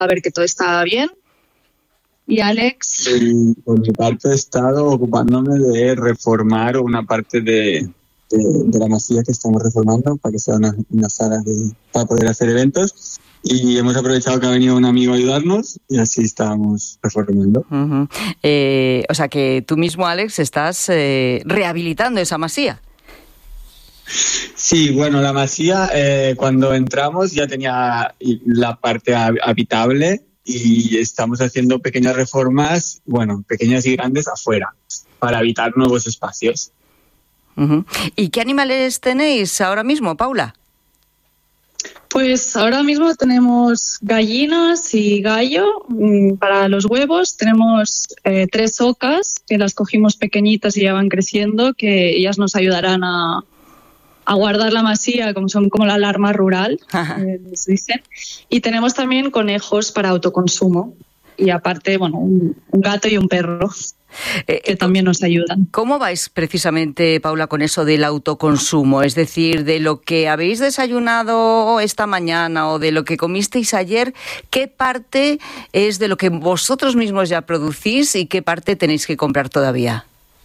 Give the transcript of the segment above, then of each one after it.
a ver que todo está bien. ¿Y Alex? Por mi parte he estado ocupándome de reformar una parte de la masía que estamos reformando para que sea una sala para poder hacer eventos. Y hemos aprovechado que ha venido un amigo a ayudarnos y así estamos reformando. Uh-huh. O sea que tú mismo, Alex, estás rehabilitando esa masía. Sí, bueno, la masía cuando entramos ya tenía la parte habitable y estamos haciendo pequeñas reformas, bueno, pequeñas y grandes afuera, para habitar nuevos espacios. Uh-huh. ¿Y qué animales tenéis ahora mismo, Paula? Pues ahora mismo tenemos gallinas y gallo para los huevos. Tenemos 3 ocas que las cogimos pequeñitas y ya van creciendo, que ellas nos ayudarán a guardar la masía, como son como la alarma rural, les dicen. Y tenemos también conejos para autoconsumo. Y aparte, bueno, un gato y un perro que también nos ayudan. ¿Cómo vais precisamente, Paula, con eso del autoconsumo? Es decir, de lo que habéis desayunado esta mañana o de lo que comisteis ayer, ¿qué parte es de lo que vosotros mismos ya producís y qué parte tenéis que comprar todavía?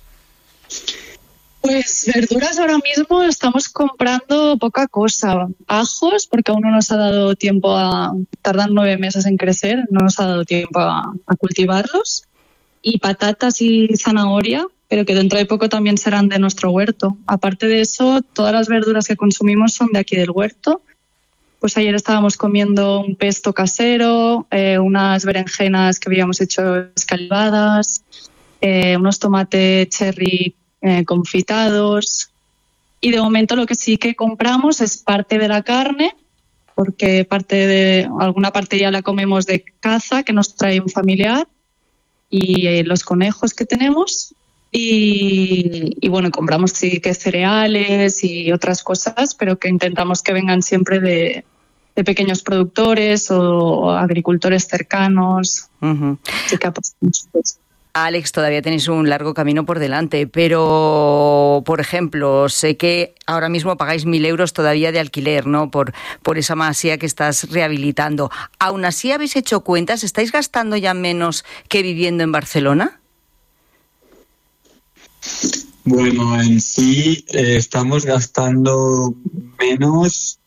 Pues verduras ahora mismo estamos comprando poca cosa. Ajos, porque aún no nos ha dado tiempo tardan 9 meses en crecer, no nos ha dado tiempo a cultivarlos. Y patatas y zanahoria, pero que dentro de poco también serán de nuestro huerto. Aparte de eso, todas las verduras que consumimos son de aquí del huerto. Pues ayer estábamos comiendo un pesto casero, unas berenjenas que habíamos hecho escalvadas, unos tomates cherry confitados. Y de momento lo que sí que compramos es parte de la carne, porque alguna parte ya la comemos de caza que nos trae un familiar, y los conejos que tenemos y bueno, compramos sí que cereales y otras cosas, pero que intentamos que vengan siempre de pequeños productores o agricultores cercanos. Uh-huh. Así que apostamos por eso. Alex, todavía tenéis un largo camino por delante, pero, por ejemplo, sé que ahora mismo pagáis 1.000 euros todavía de alquiler, ¿no? Por esa masía que estás rehabilitando. ¿Aún así habéis hecho cuentas? ¿Estáis gastando ya menos que viviendo en Barcelona? Bueno, en sí estamos gastando menos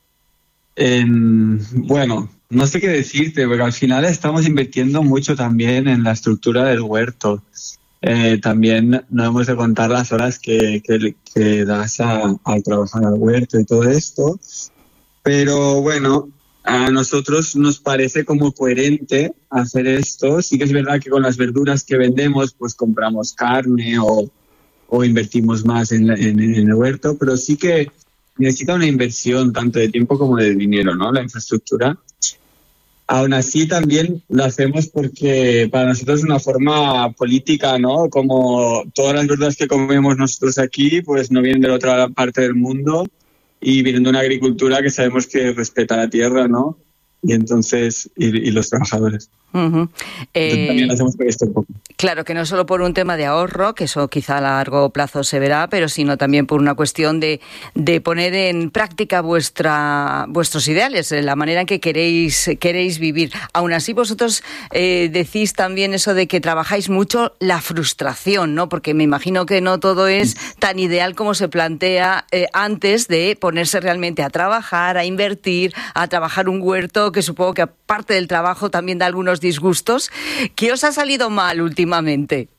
bueno, no sé qué decirte, pero al final estamos invirtiendo mucho también en la estructura del huerto. También no hemos de contar las horas que das al trabajar al huerto y todo esto. Pero bueno, a nosotros nos parece como coherente hacer esto. Sí que es verdad que con las verduras que vendemos, pues compramos carne o invertimos más en el huerto, pero sí que necesita una inversión tanto de tiempo como de dinero, ¿no? La infraestructura. Aún así también lo hacemos porque para nosotros es una forma política, ¿no? Como todas las verduras que comemos nosotros aquí, pues no vienen de la otra parte del mundo y vienen de una agricultura que sabemos que respeta la tierra, ¿no? Y entonces, y los trabajadores. Uh-huh. También lo hacemos por esto un poco. Claro, que no solo por un tema de ahorro, que eso quizá a largo plazo se verá, pero sino también por una cuestión de poner en práctica vuestros ideales, la manera en que queréis vivir. Aún así, vosotros decís también eso de que trabajáis mucho la frustración, ¿no? Porque me imagino que no todo es tan ideal como se plantea antes de ponerse realmente a trabajar, a invertir, a trabajar un huerto, que supongo que aparte del trabajo también da algunos disgustos. ¿Qué os ha salido mal últimamente?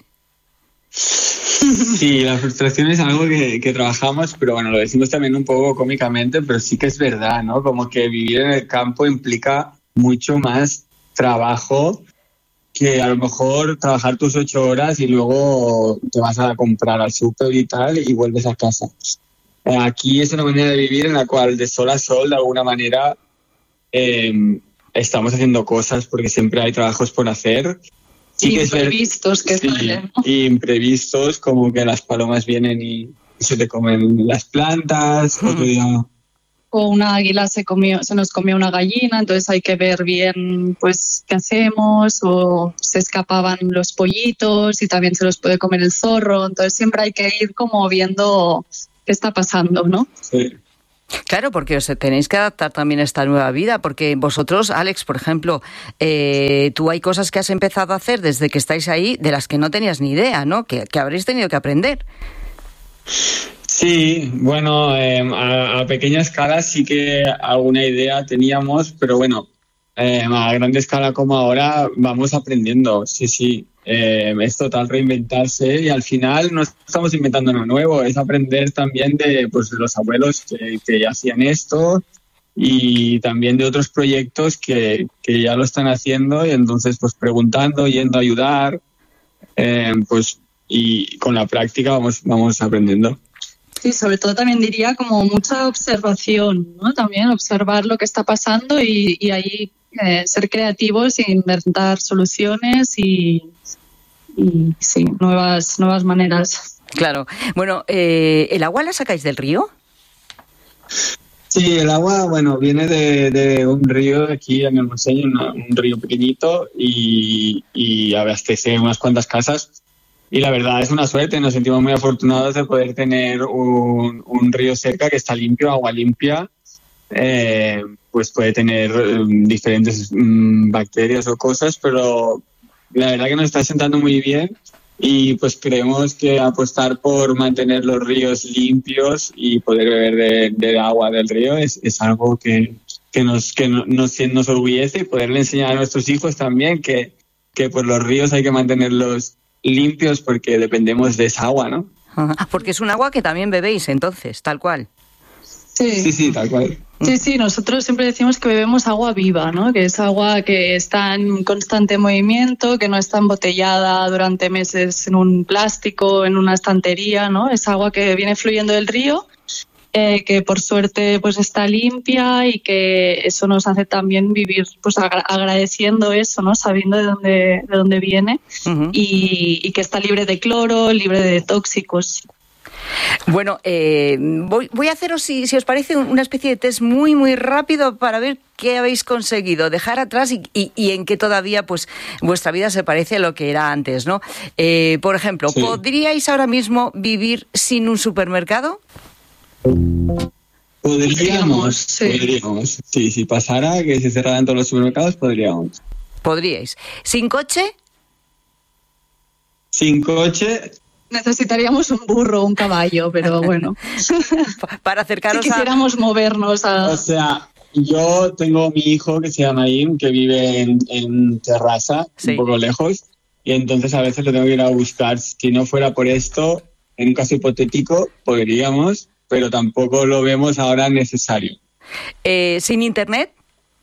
Sí, la frustración es algo que trabajamos, pero bueno, lo decimos también un poco cómicamente, pero sí que es verdad, ¿no? Como que vivir en el campo implica mucho más trabajo que a lo mejor trabajar tus 8 horas y luego te vas a comprar al súper y tal y vuelves a casa. Aquí es una manera de vivir en la cual de sol a sol, de alguna manera, estamos haciendo cosas porque siempre hay trabajos por hacer. Sí, imprevistos que salen. Sí, imprevistos, como que las palomas vienen y se te comen las plantas. Otro día... O una águila se nos comió una gallina, entonces hay que ver bien pues qué hacemos, o se escapaban los pollitos y también se los puede comer el zorro, entonces siempre hay que ir como viendo qué está pasando, ¿no? Sí. Claro, porque os tenéis que adaptar también a esta nueva vida, porque vosotros, Alex, por ejemplo, tú hay cosas que has empezado a hacer desde que estáis ahí de las que no tenías ni idea, ¿no? Que habréis tenido que aprender. Sí, bueno, a pequeña escala sí que alguna idea teníamos, pero bueno, a grande escala como ahora vamos aprendiendo, sí. Es total reinventarse y al final no estamos inventando nada nuevo, es aprender también de los abuelos que ya hacían esto y también de otros proyectos que ya lo están haciendo y entonces pues preguntando, yendo a ayudar, y con la práctica vamos aprendiendo. Sí, sobre todo también diría como mucha observación, ¿no? También observar lo que está pasando y ahí ser creativos e inventar soluciones y sí, nuevas maneras. Claro. Bueno, ¿el agua la sacáis del río? Sí, el agua, bueno, viene de un río aquí en el Montseny, un río pequeñito y abastece unas cuantas casas. Y la verdad es una suerte, nos sentimos muy afortunados de poder tener un río cerca que está limpio, agua limpia. Pues puede tener diferentes bacterias o cosas, pero la verdad que nos está sentando muy bien y pues creemos que apostar por mantener los ríos limpios y poder beber del agua del río es algo que nos orgullece y poderle enseñar a nuestros hijos también que pues los ríos hay que mantenerlos limpios porque dependemos de esa agua, ¿no? Porque es un agua que también bebéis entonces, tal cual. Sí, tal cual. Sí, nosotros siempre decimos que bebemos agua viva, ¿no? Que es agua que está en constante movimiento, que no está embotellada durante meses en un plástico, en una estantería, ¿no? Es agua que viene fluyendo del río, que por suerte pues está limpia y que eso nos hace también vivir pues agradeciendo eso, ¿no? Sabiendo de dónde viene y que está libre de cloro, libre de tóxicos. Bueno, voy a haceros, si os parece, una especie de test muy, muy rápido para ver qué habéis conseguido dejar atrás y en qué todavía pues vuestra vida se parece a lo que era antes, ¿no? Por ejemplo, sí. ¿Podríais ahora mismo vivir sin un supermercado? Podríamos. Sí, si pasara que se cerraran todos los supermercados, podríamos. ¿Podríais? ¿Sin coche? Sin coche... Necesitaríamos un burro o un caballo, pero bueno. Para acercaros si quisiéramos movernos a... O sea, yo tengo mi hijo que se llama Im, que vive en Terrassa, sí, un poco lejos, y entonces a veces lo tengo que ir a buscar. Si no fuera por esto, en un caso hipotético, podríamos, pero tampoco lo vemos ahora necesario. ¿Sin internet?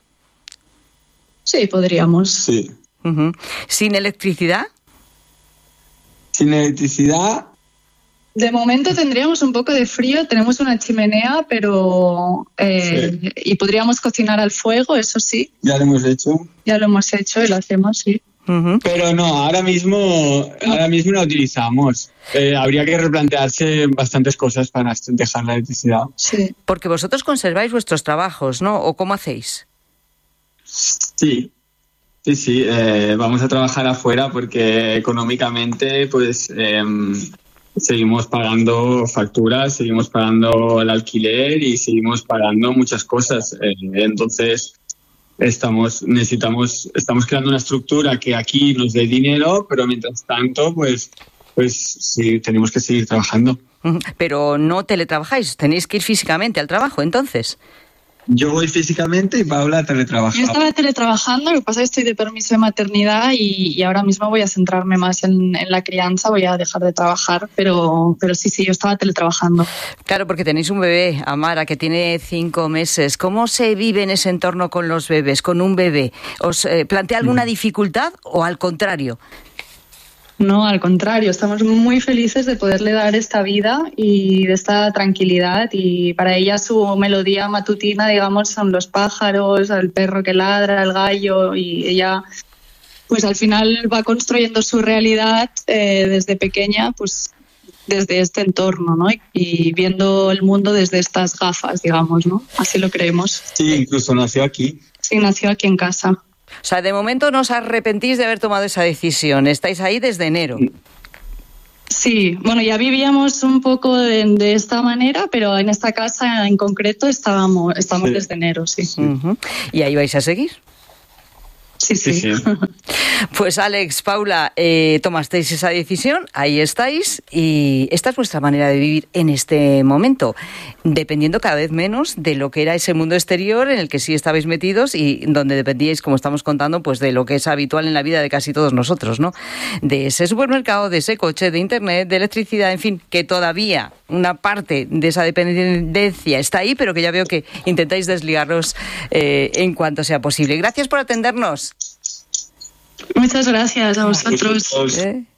Sí, podríamos. Sí. ¿Sin electricidad? Sin electricidad... De momento tendríamos un poco de frío, tenemos una chimenea, pero sí. Y podríamos cocinar al fuego, eso sí. Ya lo hemos hecho. Ya lo hemos hecho y lo hacemos, sí. Pero no, ahora mismo la utilizamos. Habría que replantearse bastantes cosas para dejar la electricidad. Sí. Porque vosotros conserváis vuestros trabajos, ¿no? ¿O cómo hacéis? Sí. Sí, vamos a trabajar afuera porque económicamente pues seguimos pagando facturas, seguimos pagando el alquiler y seguimos pagando muchas cosas. Entonces estamos creando una estructura que aquí nos dé dinero, pero mientras tanto pues sí, tenemos que seguir trabajando. Pero no teletrabajáis, tenéis que ir físicamente al trabajo entonces. Yo voy físicamente y Paula teletrabaja. Yo estaba teletrabajando, lo que pasa es que estoy de permiso de maternidad y ahora mismo voy a centrarme más en la crianza, voy a dejar de trabajar, pero sí, yo estaba teletrabajando. Claro, porque tenéis un bebé, Amara, que tiene 5 meses. ¿Cómo se vive en ese entorno con los bebés, con un bebé? ¿Os plantea alguna dificultad o al contrario? No, al contrario, estamos muy felices de poderle dar esta vida y de esta tranquilidad y para ella su melodía matutina, digamos, son los pájaros, el perro que ladra, el gallo y ella pues al final va construyendo su realidad desde pequeña, pues desde este entorno, ¿no? Y viendo el mundo desde estas gafas, digamos, ¿no? Así lo creemos. Sí, incluso nació aquí. Sí, nació aquí en casa. O sea, de momento no os arrepentís de haber tomado esa decisión. Estáis ahí desde enero. Sí, bueno, ya vivíamos un poco de esta manera, pero en esta casa en concreto estamos desde enero, sí. Uh-huh. ¿Y ahí vais a seguir? Sí. Pues Alex, Paula, tomasteis esa decisión, ahí estáis, y esta es vuestra manera de vivir en este momento, dependiendo cada vez menos de lo que era ese mundo exterior en el que sí estabais metidos y donde dependíais, como estamos contando, pues de lo que es habitual en la vida de casi todos nosotros, ¿no? De ese supermercado, de ese coche, de internet, de electricidad, en fin, que todavía una parte de esa dependencia está ahí, pero que ya veo que intentáis desligaros en cuanto sea posible. Gracias por atendernos. Muchas gracias a vosotros.